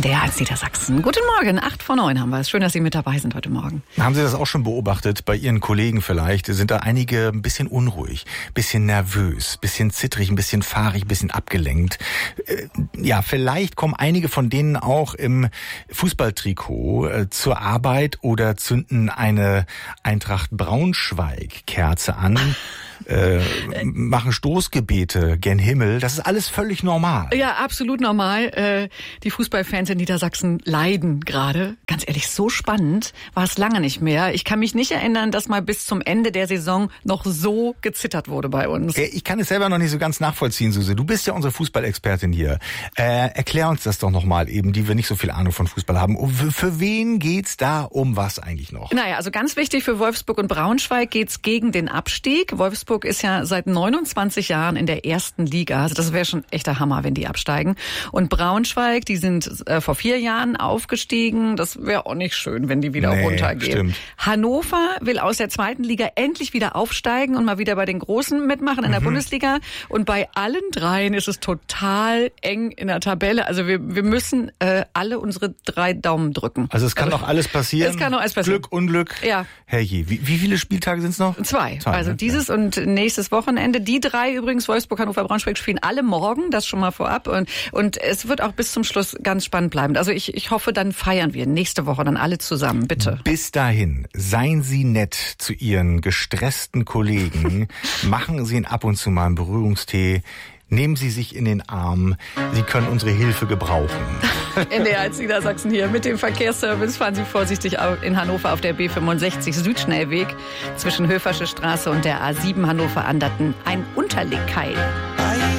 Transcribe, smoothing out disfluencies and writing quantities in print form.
NDR1 Niedersachsen. Guten Morgen, 8:09 haben wir es. Schön, dass Sie mit dabei sind heute Morgen. Haben Sie das auch schon beobachtet? Bei Ihren Kollegen vielleicht sind da einige ein bisschen unruhig, bisschen nervös, bisschen zittrig, ein bisschen fahrig, ein bisschen abgelenkt. Ja, vielleicht kommen einige von denen auch im Fußballtrikot zur Arbeit oder zünden eine Eintracht Braunschweig-Kerze an. Machen Stoßgebete gen Himmel. Das ist alles völlig normal. Ja, absolut normal. Die Fußballfans in Niedersachsen leiden gerade. Ganz ehrlich, so spannend war es lange nicht mehr. Ich kann mich nicht erinnern, dass mal bis zum Ende der Saison noch so gezittert wurde bei uns. Ich kann es selber noch nicht so ganz nachvollziehen, Suse. Du bist ja unsere Fußballexpertin hier. Erklär uns das doch nochmal eben, die wir nicht so viel Ahnung von Fußball haben. Für wen geht's da um was eigentlich noch? Naja, also ganz wichtig für Wolfsburg und Braunschweig geht's gegen den Abstieg. Wolfsburg ist ja seit 29 Jahren in der ersten Liga. Also das wäre schon echter Hammer, wenn die absteigen. Und Braunschweig, die sind vor 4 Jahren aufgestiegen. Das wäre auch nicht schön, wenn die wieder runtergehen. Stimmt. Hannover will aus der zweiten Liga endlich wieder aufsteigen und mal wieder bei den Großen mitmachen in der Bundesliga. Und bei allen dreien ist es total eng in der Tabelle. Also wir müssen alle unsere 3 Daumen drücken. Also es kann doch alles passieren. Es kann doch alles passieren. Glück, Unglück. Ja. Herrje, wie viele Spieltage sind es noch? 2. Also dieses und nächstes Wochenende. Die 3 übrigens, Wolfsburg, Hannover, Braunschweig, spielen alle morgen. Das schon mal vorab. Und es wird auch bis zum Schluss ganz spannend bleiben. Also ich hoffe, dann feiern wir nächste Woche dann alle zusammen. Bitte. Bis dahin, seien Sie nett zu Ihren gestressten Kollegen. Machen Sie ab und zu mal einen Berührungstee. Nehmen Sie sich in den Arm. Sie können unsere Hilfe gebrauchen. NDR1 Niedersachsen hier mit dem Verkehrsservice. Fahren Sie vorsichtig in Hannover auf der B65 Südschnellweg zwischen Höfersche Straße und der A7 Hannover-Anderten ein Unterlegkeil.